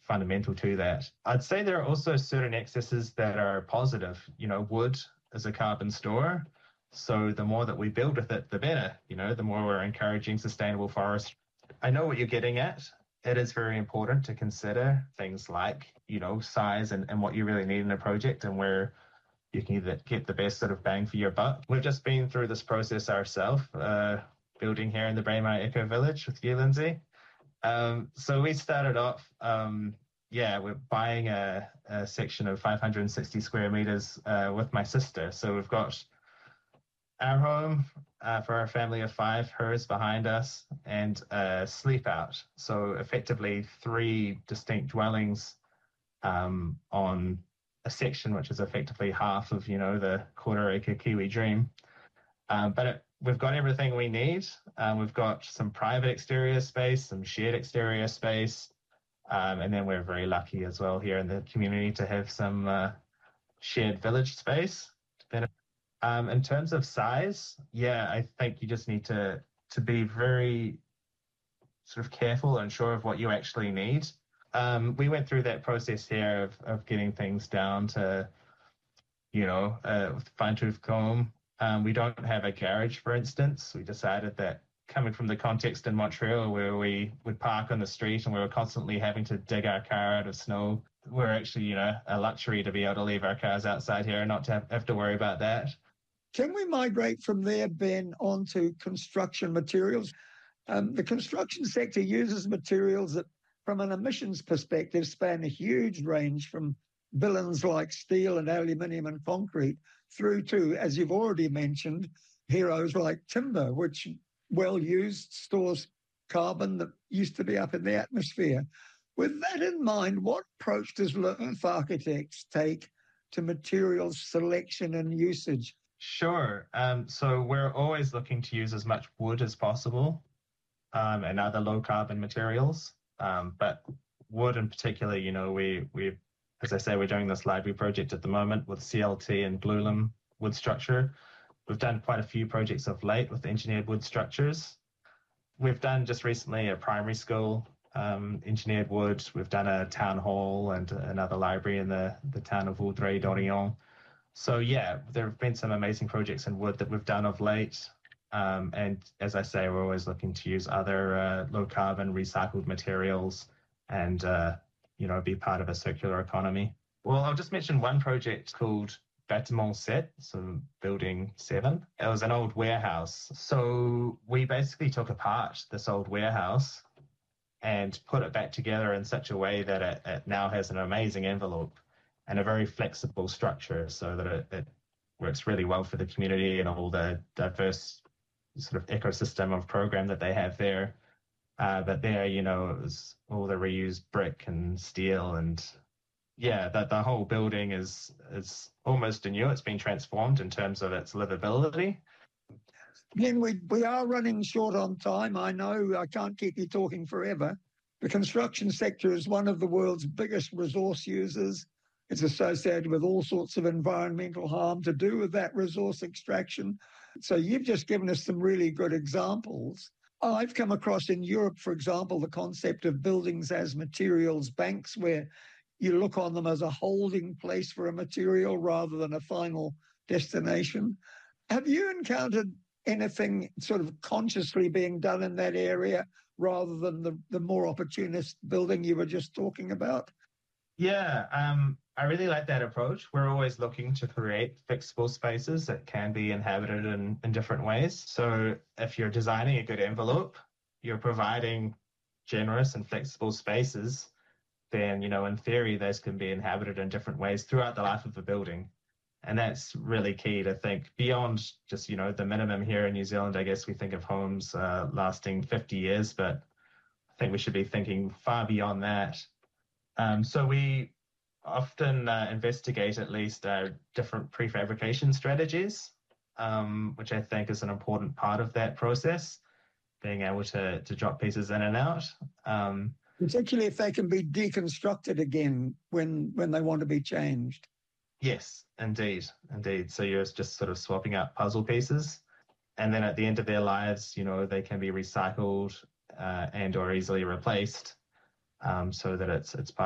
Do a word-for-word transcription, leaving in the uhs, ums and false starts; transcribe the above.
fundamental to that. I'd say there are also certain excesses that are positive. You know, wood is a carbon store, so the more that we build with it, the better. You know, the more we're encouraging sustainable forestry. I know what you're getting at. It is very important to consider things like, you know, size and, and what you really need in a project and where you can either get the best sort of bang for your buck. We've just been through this process ourselves, uh, building here in the Braemar Eco Village with you, Lindsay. Um, so we started off, um, yeah, we're buying a, a section of five hundred sixty square meters uh, with my sister. So we've got our home uh, for our family of five, hers behind us, and a sleep out. So effectively three distinct dwellings um, on a section which is effectively half of, you know, the quarter acre Kiwi dream. Um, but it, we've got everything we need. Um, we've got some private exterior space, some shared exterior space, um, and then we're very lucky as well here in the community to have some uh, shared village space. Um, in terms of size, yeah, I think you just need to to be very sort of careful and sure of what you actually need. Um, we went through that process here of, of getting things down to, you know, uh, with fine-tooth comb. Um, we don't have a garage, for instance. We decided that coming from the context in Montreal where we would park on the street and we were constantly having to dig our car out of snow, we're actually, you know, a luxury to be able to leave our cars outside here and not to have, have to worry about that. Can we migrate from there, Ben, onto construction materials? Um, the construction sector uses materials that, from an emissions perspective, span a huge range from villains like steel and aluminium and concrete through to, as you've already mentioned, heroes like timber, which, well used, stores carbon that used to be up in the atmosphere. With that in mind, what approach does Earth Architects take to materials selection and usage? Sure. Um, so we're always looking to use as much wood as possible um, and other low carbon materials. Um, but wood in particular, you know, we, we, as I say, we're doing this library project at the moment with C L T and glulam wood structure. We've done quite a few projects of late with engineered wood structures. We've done just recently a primary school um, engineered wood. We've done a town hall and another library in the, the town of Vaudreuil-Dorion. So yeah, there have been some amazing projects in wood that we've done of late. Um, and as I say, we're always looking to use other uh, low carbon recycled materials and, uh, you know, be part of a circular economy. Well, I'll just mention one project called Bâtiment sept, so building seven. It was an old warehouse. So we basically took apart this old warehouse and put it back together in such a way that it, it now has an amazing envelope and a very flexible structure so that it, it works really well for the community and all the diverse sort of ecosystem of program that they have there. Uh, but there, you know, it was all the reused brick and steel and yeah, the, the whole building is is almost anew. It's been transformed in terms of its livability. Again, we, we are running short on time. I know I can't keep you talking forever. The construction sector is one of the world's biggest resource users. It's associated with all sorts of environmental harm to do with that resource extraction. So you've just given us some really good examples. I've come across in Europe, for example, the concept of buildings as materials banks, where you look on them as a holding place for a material rather than a final destination. Have you encountered anything sort of consciously being done in that area rather than the, the more opportunist building you were just talking about? Yeah, um, I really like that approach. We're always looking to create fixable spaces that can be inhabited in, in different ways. So if you're designing a good envelope, you're providing generous and flexible spaces, then, you know, in theory, those can be inhabited in different ways throughout the life of a building. And that's really key to think beyond just, you know, the minimum here in New Zealand. I guess we think of homes uh, lasting fifty years, but I think we should be thinking far beyond that. Um, so we often uh, investigate at least uh, different prefabrication strategies, um, which I think is an important part of that process, being able to, to drop pieces in and out. Um, Particularly if they can be deconstructed again when, when they want to be changed. Yes, indeed, indeed. So you're just sort of swapping out puzzle pieces. And then at the end of their lives, you know, they can be recycled uh, and or easily replaced um, so that it's it's part